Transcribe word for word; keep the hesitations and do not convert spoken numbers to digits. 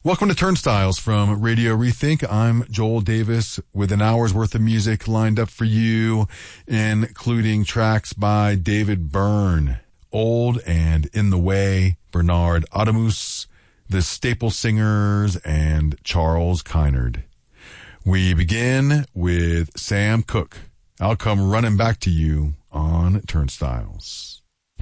Welcome to Turnstiles from Radio Rethink. I'm Joel Davis with an hour's worth of music lined up for you, including tracks by David Byrne, Old and In the Way, Bernard Adamus, The Staple Singers, and Charles Kynard. We begin with Sam Cooke. I'll come running back to you on Turnstiles.